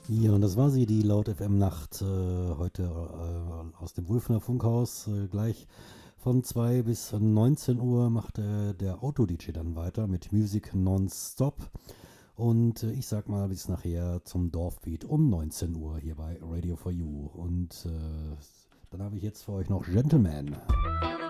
Ja, und das war sie, die Laut FM Nacht, heute aus dem Wulfener Funkhaus. Gleich von 2 bis 19 Uhr macht der Auto-DJ dann weiter mit Music Nonstop. Und ich sag mal bis nachher zum Dorfbeat um 19 Uhr hier bei Radio for You. Und dann habe ich jetzt für euch noch Gentleman.